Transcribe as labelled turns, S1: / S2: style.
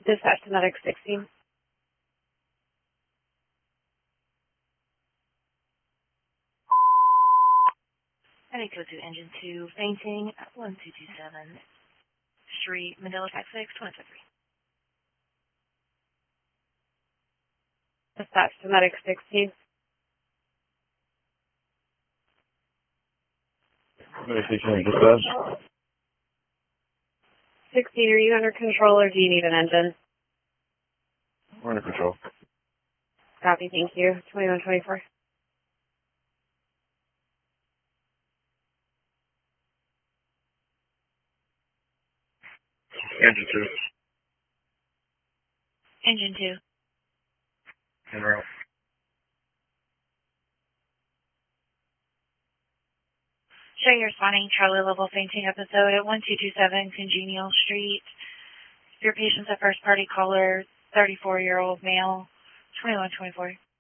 S1: Dispatch to Medic 16.
S2: Medic go to Engine 2, fainting at 1227 Street, Mandela Tax 6, 253.
S1: Dispatch to Medic 16.
S3: Medic 16, dispatch.
S1: 16, are you under control or do you need an engine?
S3: We're under control.
S1: Copy, thank you. 2124.
S3: Engine 2.
S2: Engine 2.
S3: En route.
S2: Showing you're responding Charlie level fainting episode at 1227 Congenial Street. Your patient's a first party caller, 34-year-old male, 2124.